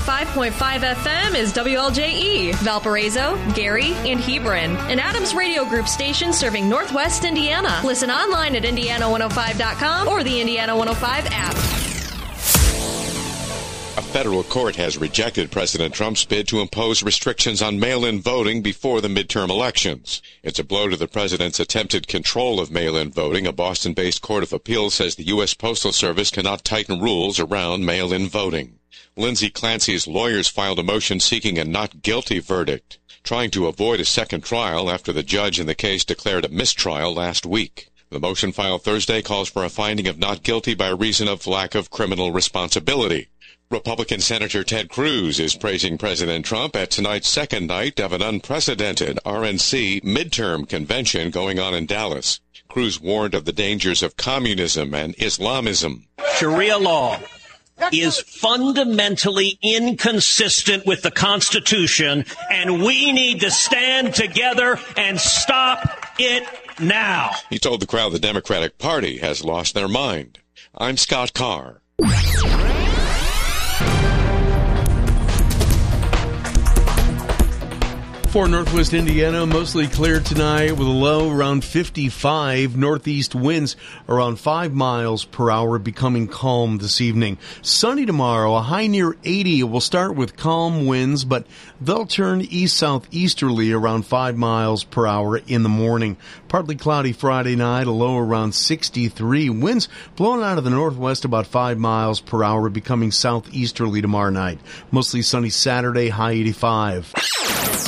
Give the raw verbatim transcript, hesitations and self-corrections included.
five point five F M is W L J E, Valparaiso, Gary, and Hebron, an Adams Radio Group station serving Northwest Indiana. Listen online at Indiana one oh five dot com or the Indiana one oh five app. A federal court has rejected President Trump's bid to impose restrictions on mail-in voting before the midterm elections. It's a blow to the president's attempted control of mail-in voting. A Boston-based court of appeals says the U S Postal Service cannot tighten rules around mail-in voting. Lindsay Clancy's lawyers filed a motion seeking a not guilty verdict, trying to avoid a second trial after the judge in the case declared a mistrial last week. The motion filed Thursday calls for a finding of not guilty by reason of lack of criminal responsibility. Republican Senator Ted Cruz is praising President Trump at tonight's second night of an unprecedented R N C midterm convention going on in Dallas. Cruz warned of the dangers of communism and Islamism. Sharia law is fundamentally inconsistent with the Constitution, and we need to stand together and stop it now. He told the crowd the Democratic Party has lost their mind. I'm Scott Carr. For Northwest Indiana, mostly clear tonight with a low around fifty-five. Northeast winds around five miles per hour, becoming calm this evening. Sunny tomorrow, a high near eighty. It will start with calm winds, but they'll turn east-southeasterly around five miles per hour in the morning. Partly cloudy Friday night, a low around sixty-three. Winds blowing out of the northwest about five miles per hour, becoming southeasterly tomorrow night. Mostly sunny Saturday, high eighty-five.